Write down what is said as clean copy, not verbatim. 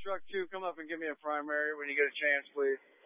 truck 2, come up and give me a primary when you get a chance, please.